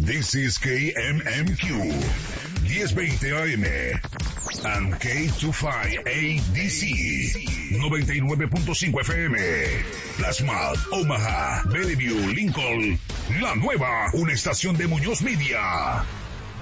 This is KMMQ 1020 AM and K25ADC 99.5 FM. Plasma, Omaha, Bellevue, Lincoln. La nueva, una estación de Muñoz Media.